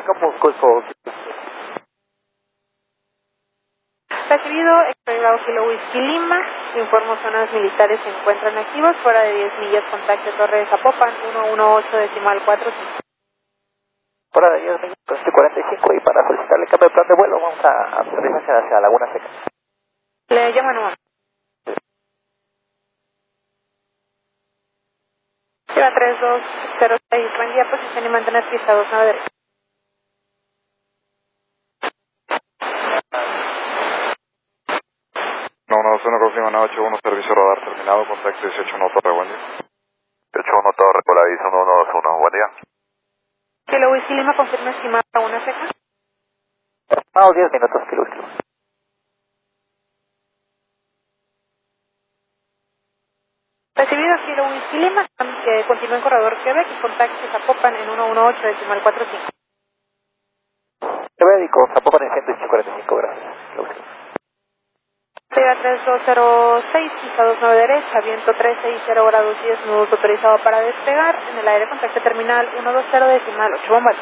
Campus Golfo. Recibido, extraído Kilo Whisky Lima. Informo zonas militares se encuentran activos fuera de 10 millas. Contacto Torre de Zapopan 118.45. Fuera de 10 millas, 45 y para solicitarle cambio de plan de vuelo vamos a aterrizar hacia Laguna Seca. Le llamo en un momento. Lleva 3206, buen día, posición y mantener pista 29 derecha. No, no, zona confirmada 81, servicio radar terminado, contacto 18 Torre, buen día. 18 Torre, Polaris 1121, buen día. Kilo Whisky Lima, confirma estimada Laguna Seca. No, 10 minutos, Kilo Whisky. Recibido Kilo Whisky Lima, que continúa en corredor Quebec y contacto Zapopan en 118.45. Te médico, Zapopan en 145, gracias. Kilo Whisky. Lleva 3206, pista 29 derecha, viento 360 grados 10 minutos, autorizado para despegar. En el aire contacto terminal 120.8, bombardeo.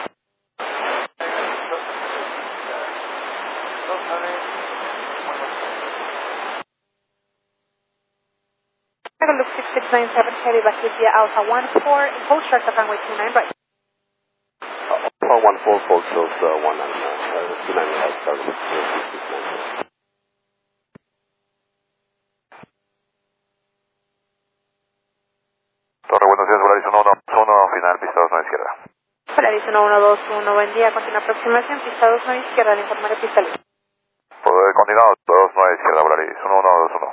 Look 6697 Heavy Basilea Alpha 14, impulse track of runway 29 right. Alpha 14, Fox Hills 29 right, target 6697. Torre, buenos días, Polaris 121, final, pista 29 izquierda. Polaris 1121, buen día, continua aproximación, pista 29 izquierda, le informaré pista libre. Continuado, 29 izquierda, Polaris 1121.